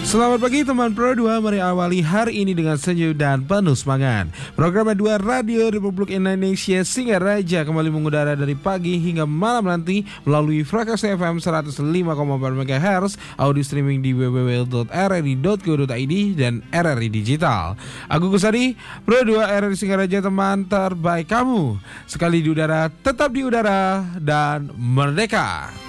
Selamat pagi teman Pro 2, mari awali hari ini dengan senyum dan penuh semangat. Program 2 Radio Republik Indonesia Singaraja kembali mengudara dari pagi hingga malam nanti melalui frekuensi FM 105,4 MHz, audio streaming di www.rri.co.id dan RRI Digital. Aku Kusadi, Pro 2 RRI Singaraja, teman terbaik kamu. Sekali di udara, tetap di udara, dan merdeka.